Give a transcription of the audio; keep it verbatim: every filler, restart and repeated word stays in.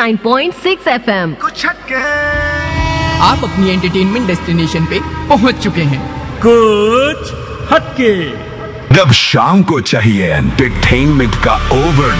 Nine point six F M. कुछ हटके आप अपनी एंटरटेनमेंट डेस्टिनेशन पे पहुंच चुके हैं। कुछ हटके। जब शाम को चाहिए एंटरटेनमेंट का ओवर